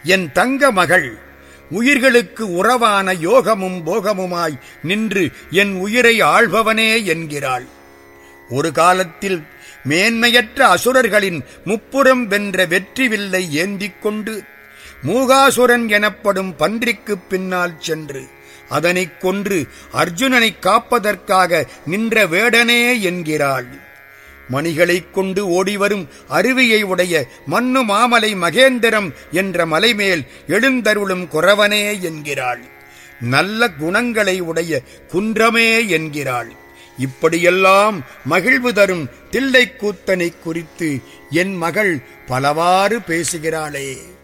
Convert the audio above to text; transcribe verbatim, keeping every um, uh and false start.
என் தங்க மகள் உயிர்களுக்கு உறவான யோகமும் போகமுமாய் நின்று என் உயிரை ஆள்பவனே என்கிறாள். ஒரு காலத்தில் மேன்மையற்ற அசுரர்களின் முப்புறம் வென்ற வெற்றி வில்லை ஏந்திக் கொண்டு மூகாசுரன் எனப்படும் பன்றிக்குப் பின்னால் சென்று அதனைக் கொன்று அர்ஜுனனை காப்பதற்காக நின்ற வேடனே என்கிறாள். மணிகளைக் கொண்டு ஓடிவரும் அருவியை உடைய மன்னு மாமலை மகேந்திரம் என்ற மலைமேல் எழுந்தருளும் குறவனே என்கிறாள். நல்ல குணங்களை உடைய குன்றமே என்கிறாள். இப்படியெல்லாம் மகிழ்வு தரும் தில்லைக்கூத்தனை குறித்து என் மகள் பலவாறு பேசுகிறாளே.